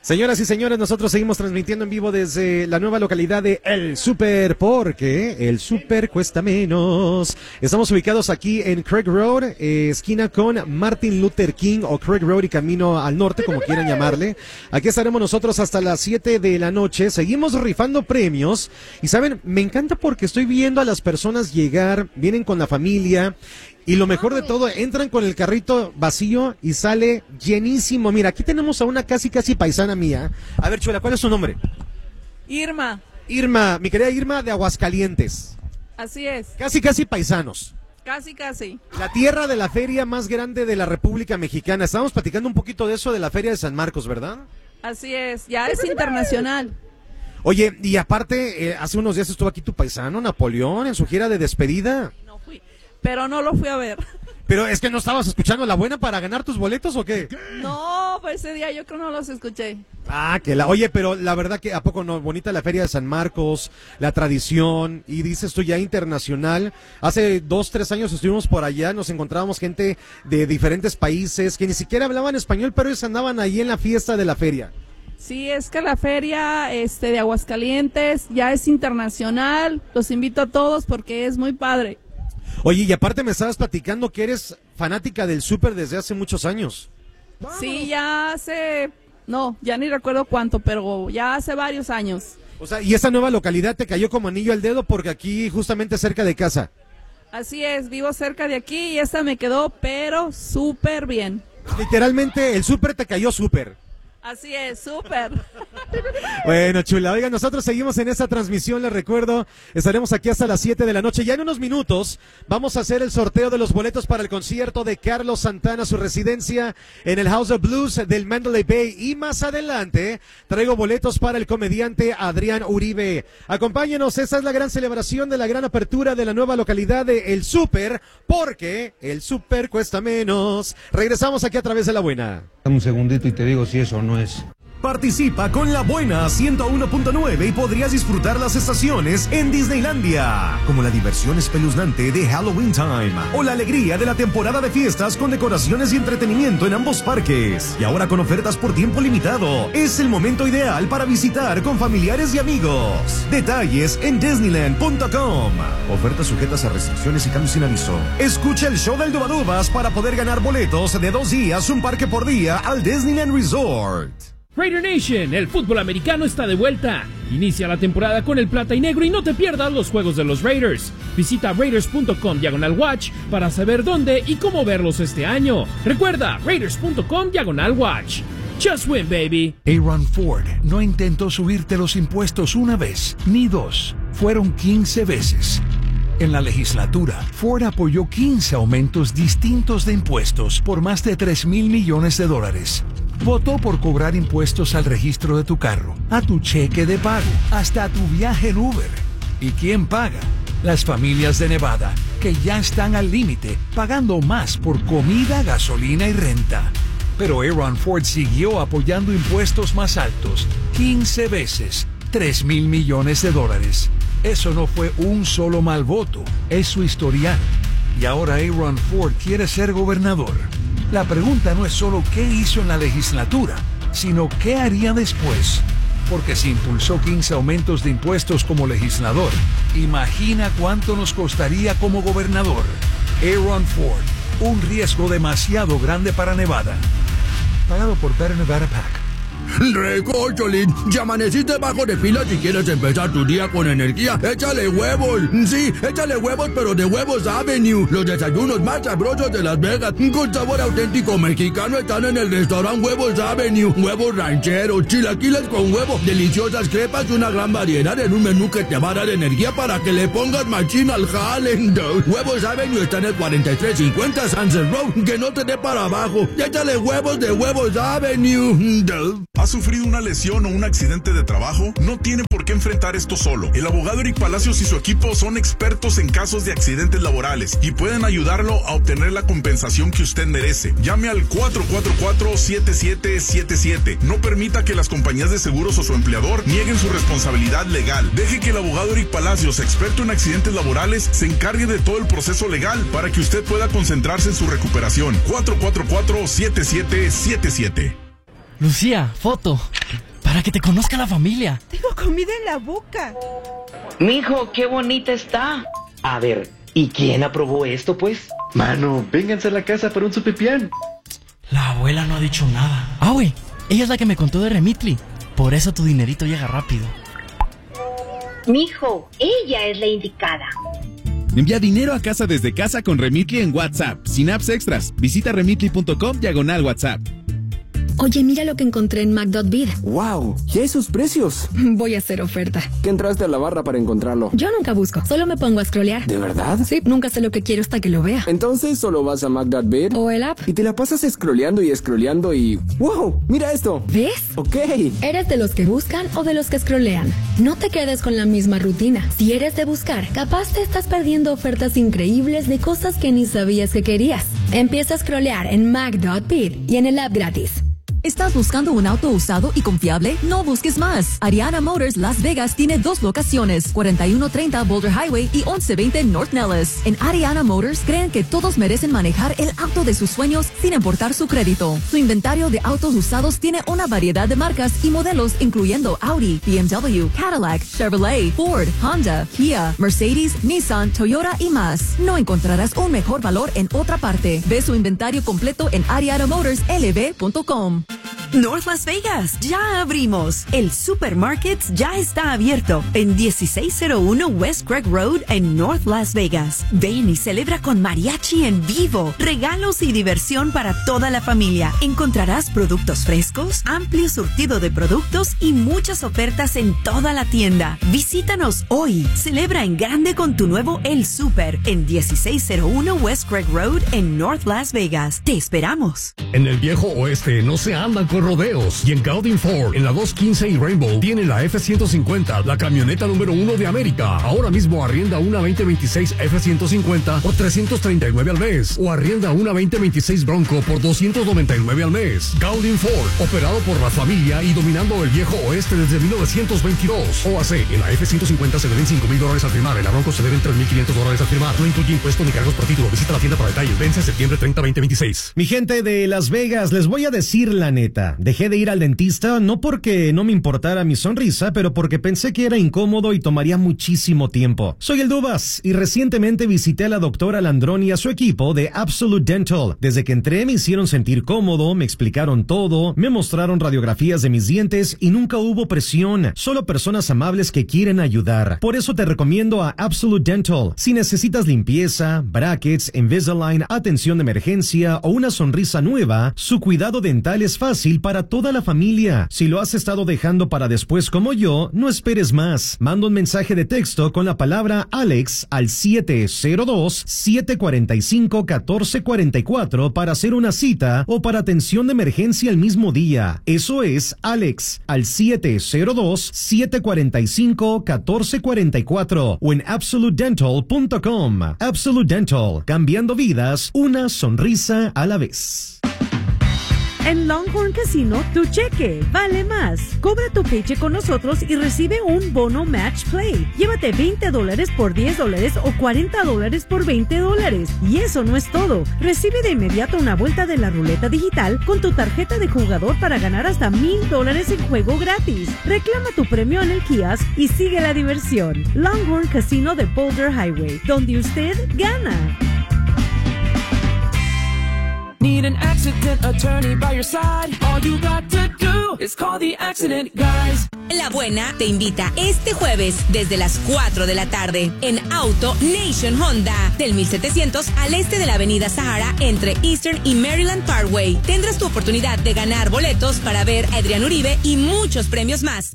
Señoras y señores, nosotros seguimos transmitiendo en vivo desde la nueva localidad de El Súper, porque el súper cuesta menos. Estamos ubicados aquí en Craig Road, esquina con Martin Luther King, o Craig Road y Camino al Norte, como quieran llamarle. Aquí estaremos nosotros hasta las 7 de la noche. Seguimos rifando premios. Y saben, me encanta porque estoy viendo a las personas llegar, vienen con la familia. Y lo mejor de todo, entran con el carrito vacío y sale llenísimo. Mira, aquí tenemos a una casi paisana mía. A ver, Chula, ¿cuál es su nombre? Irma. Irma, mi querida Irma de Aguascalientes. Así es. Casi paisanos. Casi. La tierra de la feria más grande de la República Mexicana. Estábamos platicando un poquito de eso de la Feria de San Marcos, ¿verdad? Así es, ya es internacional. Oye, y aparte, hace unos días estuvo aquí tu paisano, Napoleón, en su gira de despedida. No fui, pero no lo fui a ver. Pero es que no estabas escuchando la buena para ganar tus boletos, ¿o qué? No, pues ese día yo creo no los escuché. Oye, pero la verdad que a poco no, bonita la Feria de San Marcos, la tradición, y dices tú ya internacional. Hace 2-3 años estuvimos por allá, nos encontrábamos gente de diferentes países que ni siquiera hablaban español, pero ellos andaban ahí en la fiesta de la feria. Sí, es que la feria de Aguascalientes ya es internacional. Los invito a todos porque es muy padre. Oye, y aparte me estabas platicando que eres fanática del súper desde hace muchos años. Sí, ya ni recuerdo cuánto, pero ya hace varios años. O sea, y esa nueva localidad te cayó como anillo al dedo porque aquí justamente cerca de casa. Así es, vivo cerca de aquí y esta me quedó, pero súper bien. Literalmente el súper te cayó súper. Así es, súper. Bueno, Chula, oigan, nosotros seguimos en esta transmisión, les recuerdo, estaremos aquí hasta las 7 de la noche. Ya en unos minutos vamos a hacer el sorteo de los boletos para el concierto de Carlos Santana, su residencia en el House of Blues del Mandalay Bay. Y más adelante traigo boletos para el comediante Adrián Uribe. Acompáñenos, esta es la gran celebración de la gran apertura de la nueva localidad de El Súper, porque el súper cuesta menos. Regresamos aquí a través de La Buena. Dame un segundito y te digo si eso no es. Participa con La Buena 101.9 y podrías disfrutar las estaciones en Disneylandia, como la diversión espeluznante de Halloween Time o la alegría de la temporada de fiestas con decoraciones y entretenimiento en ambos parques. Y ahora con ofertas por tiempo limitado. Es el momento ideal para visitar con familiares y amigos. Detalles en Disneyland.com. Ofertas sujetas a restricciones y cambios sin aviso. Escucha el show del Dubadubas para poder ganar boletos de 2 días, un parque por día al Disneyland Resort. Raider Nation, el fútbol americano está de vuelta. Inicia la temporada con el plata y negro y no te pierdas los juegos de los Raiders. Visita Raiders.com/watch para saber dónde y cómo verlos este año. Recuerda, Raiders.com/watch. Just win, baby. Aaron Ford no intentó subirte los impuestos una vez, ni dos. Fueron 15 veces. En la legislatura, Ford apoyó 15 aumentos distintos de impuestos por más de $3,000 millones. Votó por cobrar impuestos al registro de tu carro, a tu cheque de pago, hasta a tu viaje en Uber. ¿Y quién paga? Las familias de Nevada, que ya están al límite, pagando más por comida, gasolina y renta. Pero Aaron Ford siguió apoyando impuestos más altos, 15 veces, $3,000 millones. Eso no fue un solo mal voto, es su historial. Y ahora Aaron Ford quiere ser gobernador. La pregunta no es solo qué hizo en la legislatura, sino qué haría después. Porque si impulsó 15 aumentos de impuestos como legislador, imagina cuánto nos costaría como gobernador. Aaron Ford, un riesgo demasiado grande para Nevada. Pagado por Better Nevada PAC. Recócholín, ya amaneciste bajo de pila si quieres empezar tu día con energía. Échale huevos, sí, échale huevos, pero de Huevos Avenue. Los desayunos más sabrosos de Las Vegas, con sabor auténtico mexicano, están en el restaurante Huevos Avenue. Huevos rancheros, chilaquiles con huevo, deliciosas crepas y una gran variedad en un menú que te va a dar energía para que le pongas machín al jale. Huevos Avenue está en el 4350 Sunset Road, que no te dé para abajo. Échale huevos de Huevos Avenue. ¿Ha sufrido una lesión o un accidente de trabajo? No tiene por qué enfrentar esto solo. El abogado Eric Palacios y su equipo son expertos en casos de accidentes laborales y pueden ayudarlo a obtener la compensación que usted merece. Llame al 444-7777. No permita que las compañías de seguros o su empleador nieguen su responsabilidad legal. Deje que el abogado Eric Palacios, experto en accidentes laborales, se encargue de todo el proceso legal para que usted pueda concentrarse en su recuperación. 444-7777. Lucía, foto. Para que te conozca la familia. Tengo comida en la boca. Mijo, qué bonita está. A ver, ¿y quién aprobó esto, pues? Mano, vénganse a la casa para un supipián. La abuela no ha dicho nada. Ah, güey, ella es la que me contó de Remitly. Por eso tu dinerito llega rápido. Mijo, ella es la indicada. Envía dinero a casa desde casa con Remitly en WhatsApp, sin apps extras. Visita remitly.com/WhatsApp. Oye, mira lo que encontré en Mac.bid. ¡Wow! ¿Y esos precios? Voy a hacer oferta. ¿Qué entraste a la barra para encontrarlo? Yo nunca busco, solo me pongo a scrollear. ¿De verdad? Sí, nunca sé lo que quiero hasta que lo vea. Entonces solo vas a Mac.bid o el app y te la pasas scrolleando y... ¡Wow! ¡Mira esto! ¿Ves? Ok. ¿Eres de los que buscan o de los que scrollean? No te quedes con la misma rutina. Si eres de buscar, capaz te estás perdiendo ofertas increíbles de cosas que ni sabías que querías. Empieza a scrollear en Mac.bid y en el app gratis. ¿Estás buscando un auto usado y confiable? No busques más. Ariana Motors Las Vegas tiene 2 locaciones, 4130 Boulder Highway y 1120 North Nellis. En Ariana Motors creen que todos merecen manejar el auto de sus sueños sin importar su crédito. Su inventario de autos usados tiene una variedad de marcas y modelos incluyendo Audi, BMW, Cadillac, Chevrolet, Ford, Honda, Kia, Mercedes, Nissan, Toyota y más. No encontrarás un mejor valor en otra parte. Ve su inventario completo en arianamotorslv.com. North Las Vegas, ya abrimos. El Supermarket ya está abierto en 1601 West Craig Road en North Las Vegas. Ven y celebra con mariachi en vivo, regalos y diversión para toda la familia. Encontrarás productos frescos, amplio surtido de productos y muchas ofertas en toda la tienda. Visítanos hoy. Celebra en grande con tu nuevo El Super en 1601 West Craig Road en North Las Vegas. Te esperamos. En el viejo oeste no se andan con rodeos, y en Gaudin Ford, en la 215 y Rainbow, tiene la F-150, la camioneta número 1 de América. Ahora mismo arrienda una 2026 F-150 por $339 al mes, o arrienda una 2026 Bronco por $299 al mes. Gaudin Ford, operado por la familia y dominando el viejo oeste desde 1922. OAC, en la F-150 se deben $5,000 al firmar, en la Bronco se deben $3,500 al firmar. No incluye impuestos ni cargos por título. Visita la tienda para detalles. Vence septiembre 30, 2026. Mi gente de Las Vegas, les voy a decir la neta. Dejé de ir al dentista no porque no me importara mi sonrisa, pero porque pensé que era incómodo y tomaría muchísimo tiempo. Soy el Dubas y recientemente visité a la doctora Landrón y a su equipo de Absolute Dental. Desde que entré me hicieron sentir cómodo, me explicaron todo, me mostraron radiografías de mis dientes y nunca hubo presión. Solo personas amables que quieren ayudar. Por eso te recomiendo a Absolute Dental. Si necesitas limpieza, brackets, Invisalign, atención de emergencia o una sonrisa nueva, su cuidado dental es fácil para toda la familia. Si lo has estado dejando para después como yo, no esperes más. Manda un mensaje de texto con la palabra Alex al 702-745-1444 para hacer una cita o para atención de emergencia el mismo día. Eso es Alex al 702-745-1444 o en absolutedental.com. Absolute Dental, cambiando vidas, una sonrisa a la vez. En Longhorn Casino, tu cheque vale más. Cobra tu paycheck con nosotros y recibe un bono Match Play. Llévate $20 por $10 o $40 por $20. Y eso no es todo. Recibe de inmediato una vuelta de la ruleta digital con tu tarjeta de jugador para ganar hasta $1,000 en juego gratis. Reclama tu premio en el kiosk y sigue la diversión. Longhorn Casino de Boulder Highway, donde usted gana. Need an accident attorney by your side. All you got to do is call the accident guys. La Buena te invita este jueves desde las 4 de la tarde en Auto Nation Honda del 1700 al este de la avenida Sahara entre Eastern y Maryland Parkway. Tendrás tu oportunidad de ganar boletos para ver a Adrián Uribe y muchos premios más.